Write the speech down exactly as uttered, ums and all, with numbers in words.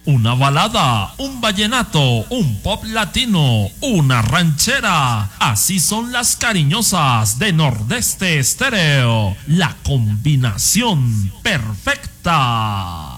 una balada, un vallenato, un pop latino, una ranchera. Así son las cariñosas de Nordeste Estéreo. La combinación perfecta.